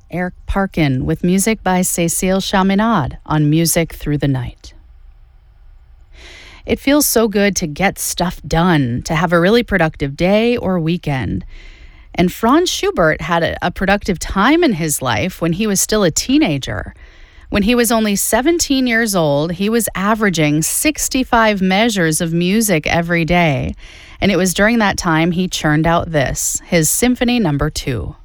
Eric Parkin with music by Cécile Chaminade on Music Through the Night. It feels so good to get stuff done, to have a really productive day or weekend. And Franz Schubert had a productive time in his life when he was still a teenager. When he was only 17 years old, he was averaging 65 measures of music every day. And it was during that time he churned out this, his Symphony No. 2.